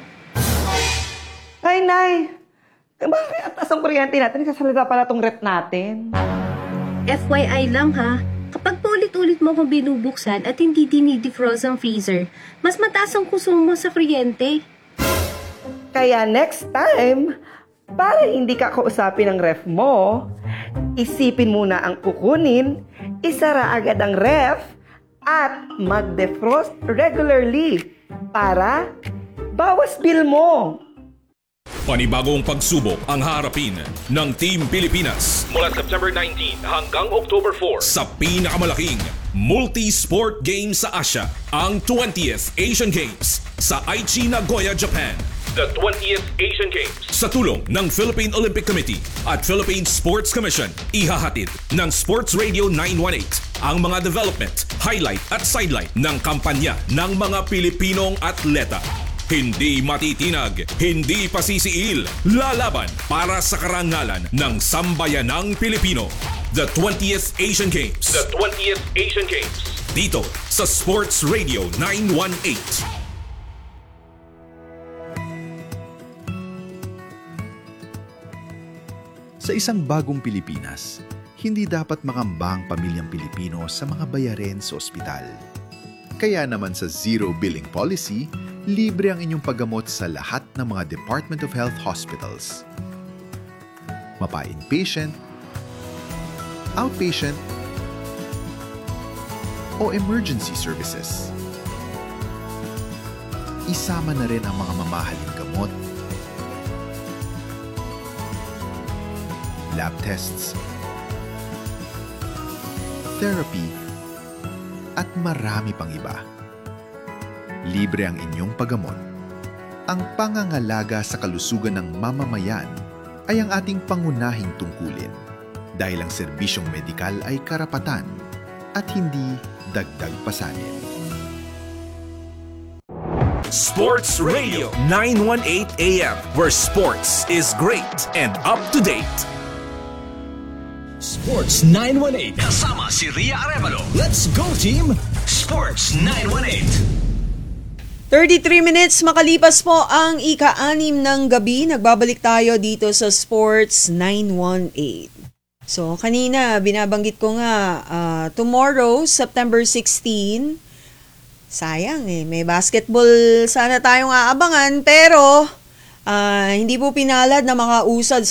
Ay, Nay! Bakit atas ang kuryente natin? Kasalita pala tong rep natin. FYI lang ha, kapag paulit-ulit mo akong binubuksan at hindi dinidefrost ang freezer, mas mataas ang konsumo sa kuryente. Kaya next time, para hindi ka kausapin ng ref mo, isipin muna ang kukunin, isara agad ang ref, at mag-defrost regularly para bawas bill mo. Panibagong pagsubok ang harapin ng Team Pilipinas Mula September 19 hanggang October 4 sa pinakamalaking multi-sport game sa Asia, ang 20th Asian Games sa Aichi, Nagoya, Japan. The 20th Asian Games. Sa tulong ng Philippine Olympic Committee at Philippine Sports Commission, ihahatid ng Sports Radio 918 ang mga development, highlight at sidelight ng kampanya ng mga Pilipinong atleta. Hindi matitinag, hindi pasisiil, lalaban para sa karangalan ng sambayanang Pilipino. The 20th Asian Games. The 20th Asian Games. Dito sa Sports Radio 918. Sa isang bagong Pilipinas, hindi dapat makambang pamilyang Pilipino sa mga bayarin sa ospital. Kaya naman sa Zero Billing Policy, libre ang inyong paggamot sa lahat ng mga Department of Health hospitals. Mapa-inpatient, outpatient, o emergency services. Isama na rin ang mga mamahaling gamot, lab tests, therapy, at marami pang iba. Libre ang inyong paggamot. Ang pangangalaga sa kalusugan ng mamamayan ay ang ating pangunahing tungkulin dahil ang serbisyong medikal ay karapatan at hindi dagdag pasanin. Sports Radio 918 AM, where sports is great and up to date. Sports 918. Kasama si Ria Arevalo. Let's go team! Sports 918. 33 minutes makalipas po ang ika-6 ng gabi. Nagbabalik tayo dito sa Sports 918. So, kanina binabanggit ko nga, tomorrow, September 16, sayang may basketball sana tayong aabangan, pero hindi po pinalad na makausad